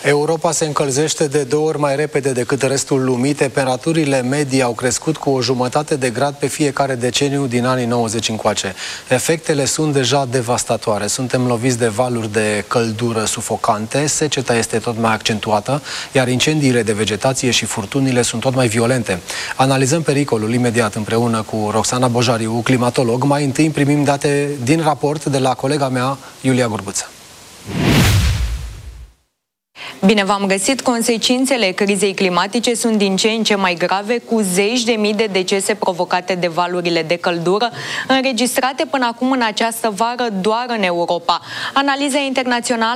Europa se încălzește de 2 ori mai repede decât restul lumii. Temperaturile medii au crescut cu 1,5 de grad pe fiecare deceniu din anii 90 încoace. Efectele sunt deja devastatoare. Suntem loviți de valuri de căldură sufocante, seceta este tot mai accentuată, iar incendiile de vegetație și furtunile sunt tot mai violente. Analizăm pericolul imediat împreună cu Roxana Bojariu, climatolog. Mai întâi primim date din raport de la colega mea, Iulia Gurbuță. Bine v-am găsit! Consecințele crizei climatice sunt din ce în ce mai grave, cu zeci de mii de decese provocate de valurile de căldură, înregistrate până acum în această vară doar în Europa. Analiza internațională